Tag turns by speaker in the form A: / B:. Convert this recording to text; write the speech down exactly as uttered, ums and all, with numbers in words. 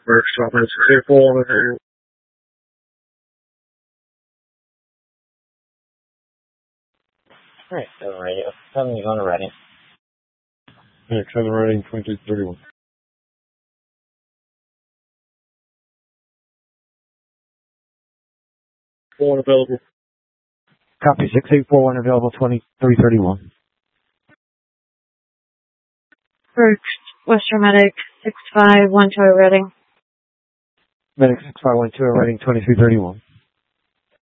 A: First, Operator six eight four.
B: Alright, so radio. seven, you on a ready.
A: Yeah, seven rating, twenty-two thirty-one. Four available.
C: Copy, six eight four one available, twenty-three thirty-one.
D: First, Western Medic, six five one two reading.
C: Medic six five one two reading, twenty-three thirty-one.